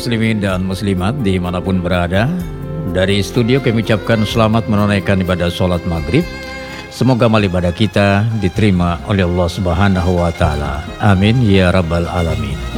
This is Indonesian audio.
muslimin dan muslimat dimanapun berada. Dari studio kami ucapkan selamat menunaikan ibadah sholat maghrib. Semoga amal ibadah kita diterima oleh Allah Subhanahu wa Ta'ala. Amin ya Rabbal Alamin.